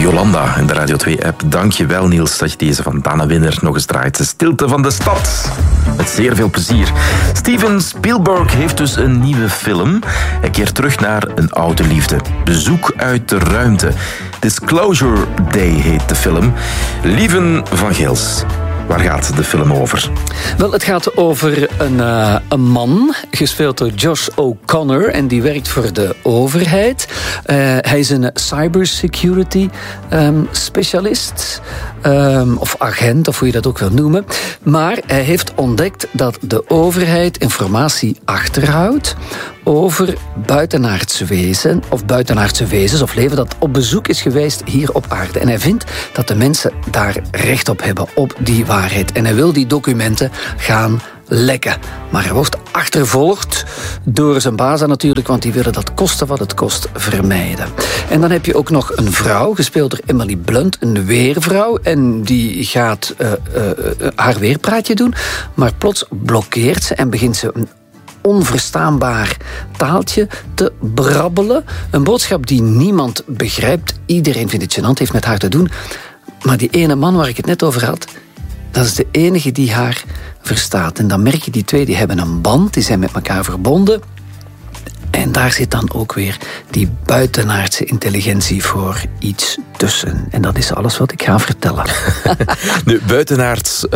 Jolanda in de Radio 2-app. Dank je wel, Niels, dat je deze van Dana Winner nog eens draait. De stilte van de stad. Met zeer veel plezier. Steven Spielberg heeft dus een nieuwe film. Hij keert terug naar een oude liefde. Bezoek uit de ruimte. Disclosure Day heet de film. Lieven van Gils. Waar gaat de film over? Wel, het gaat over een man, gespeeld door Josh O'Connor, en die werkt voor de overheid. Hij is een cybersecurity specialist, of agent, of hoe je dat ook wil noemen. Maar hij heeft ontdekt dat de overheid informatie achterhoudt over buitenaardse wezens of leven dat op bezoek is geweest hier op aarde. En hij vindt dat de mensen daar recht op hebben, op die waarheid. En hij wil die documenten gaan lekken. Maar hij wordt achtervolgd door zijn baas natuurlijk, want die willen dat koste wat het kost vermijden. En dan heb je ook nog een vrouw, gespeeld door Emily Blunt, een weervrouw. En die gaat haar weerpraatje doen, maar plots blokkeert ze en begint ze een onverstaanbaar taaltje te brabbelen. Een boodschap die niemand begrijpt. Iedereen vindt het gênant, heeft met haar te doen. Maar die ene man waar ik het net over had, dat is de enige die haar verstaat. En dan merk je, die twee die hebben een band, die zijn met elkaar verbonden. En daar zit dan ook weer die buitenaardse intelligentie voor iets tussen. En dat is alles wat ik ga vertellen. Nu, buitenaards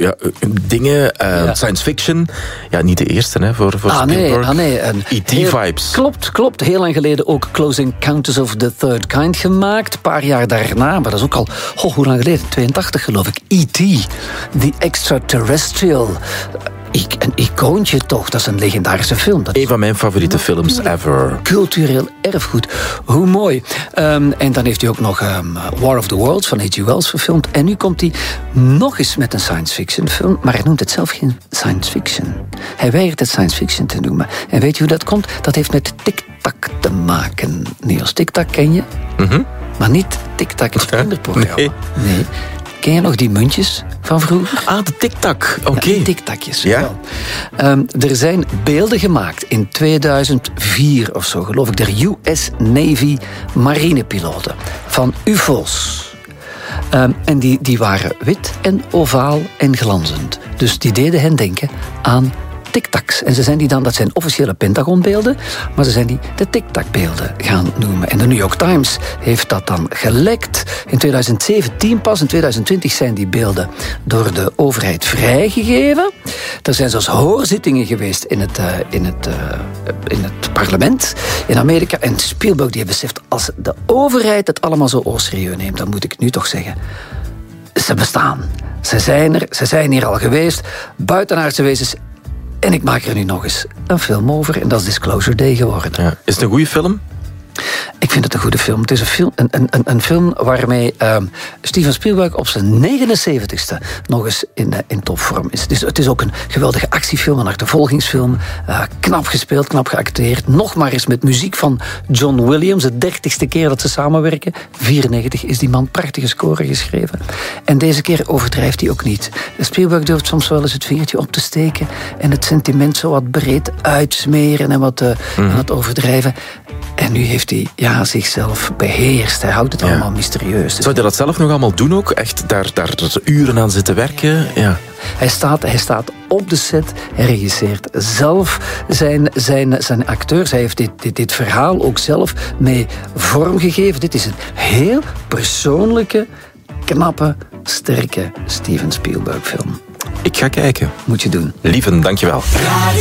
dingen, science fiction. Ja, niet de eerste hè, voor Spielberg. Nee. E.T.-vibes. Klopt. Heel lang geleden ook Close Encounters of the Third Kind gemaakt. Een paar jaar daarna, maar dat is ook al, hoe lang geleden? 82 geloof ik. E.T., The Extraterrestrial. Een icoontje toch, dat is een legendarische film. Een van mijn favoriete films ever. Cultureel erfgoed, hoe mooi. En dan heeft hij ook nog War of the Worlds van H.G. Wells verfilmd. En nu komt hij nog eens met een science fiction film, maar hij noemt het zelf geen science fiction. Hij weigert het science fiction te noemen. En weet je hoe dat komt? Dat heeft met Tic-Tac te maken. Niels, Tic-Tac ken je? Mm-hmm. Maar niet Tic-Tac, het kinderprogramma. Nee. Ken je nog die muntjes van vroeger? Ah, de Tic-Tac. Oké. Ja, Tic-Tacjes. Ja? Er zijn beelden gemaakt in 2004 of zo, geloof ik, door US Navy marinepiloten van UFO's. En die waren wit en ovaal en glanzend. Dus die deden hen denken aan Tic-Tacs. En dat zijn officiële Pentagonbeelden, maar ze zijn die de Tic-Tac-beelden gaan noemen. En de New York Times heeft dat dan gelekt. In 2017 pas, in 2020 zijn die beelden door de overheid vrijgegeven. Er zijn zelfs hoorzittingen geweest in het parlement in Amerika. En Spielberg die heeft beseft, als de overheid het allemaal zo serieus neemt, dan moet ik nu toch zeggen, ze bestaan. Ze zijn er, ze zijn hier al geweest. Buitenaardse wezens. En ik maak er nu nog eens een film over. En dat is Disclosure Day geworden. Ja. Is het een goede film? Ik vind het een goede film. Het is een film waarmee Steven Spielberg op zijn 79ste nog eens in topvorm is. Dus het is ook een geweldige actiefilm, een achtervolgingsfilm. Knap gespeeld, knap geacteerd. Nog maar eens met muziek van John Williams. De 30ste keer dat ze samenwerken. 94 is die man, prachtige score geschreven. En deze keer overdrijft hij ook niet. Spielberg durft soms wel eens het vingertje op te steken en het sentiment zo wat breed uitsmeren en wat overdrijven. En nu heeft hij zichzelf beheerst. Hij houdt het allemaal mysterieus. Zou je dat zelf nog allemaal doen ook? Echt daar uren aan zitten werken? Ja. Hij staat op de set. Hij regisseert zelf zijn acteurs. Hij heeft dit verhaal ook zelf mee vormgegeven. Dit is een heel persoonlijke, knappe, sterke Steven Spielberg film. Ik ga kijken. Moet je doen. Lieven, dankjewel.